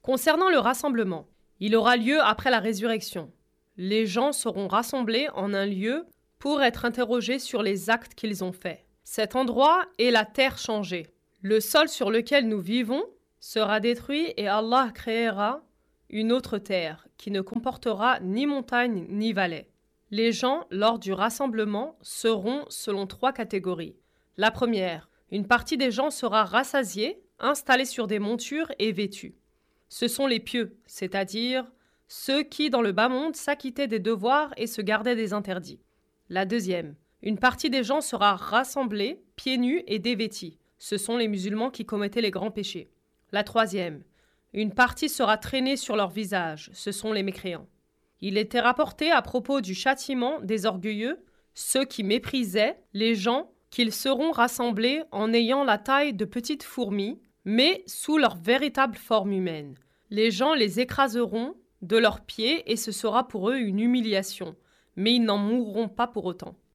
Concernant le rassemblement, il aura lieu après la résurrection. Les gens seront rassemblés en un lieu pour être interrogés sur les actes qu'ils ont faits. Cet endroit est la terre changée. Le sol sur lequel nous vivons sera détruit et Allah créera une autre terre qui ne comportera ni montagne ni vallée. Les gens, lors du rassemblement, seront selon 3 catégories. La première, une partie des gens sera rassasiée, installée sur des montures et vêtue. Ce sont les pieux, c'est-à-dire ceux qui, dans le bas monde, s'acquittaient des devoirs et se gardaient des interdits. La deuxième, une partie des gens sera rassemblée, pieds nus et dévêtis. Ce sont les musulmans qui commettaient les grands péchés. La troisième, une partie sera traînée sur leur visage. Ce sont les mécréants. Il était rapporté à propos du châtiment des orgueilleux, ceux qui méprisaient les gens, qu'ils seront rassemblés en ayant la taille de petites fourmis, mais sous leur véritable forme humaine. Les gens les écraseront de leurs pieds et ce sera pour eux une humiliation, mais ils n'en mourront pas pour autant.